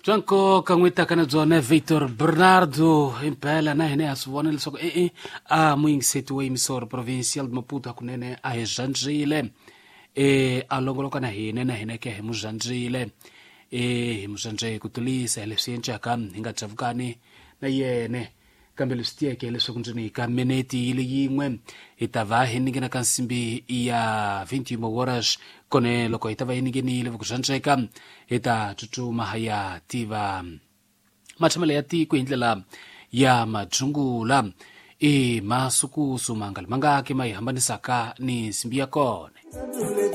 Janko kangwita kana zone Victor Bernardo impela na hene asubona lesoko a mwingi setu wa emisora provincial de Maputo hakunene a hejanjile alongoloka na hene ke hemujanjile hemujanje kutulisa lesyencha kam hinga chavukani na yene kambele stia ke lesoko njini kameneti ile yimwe itava heningena kansimbi ya 21 horas kone loko itava heningeni ile vukujanjeka ita tutu mahaya tiva machamele yati kuindlela ya majungula masuku sumangal manga ke mai hambanisaka ni simbi yakone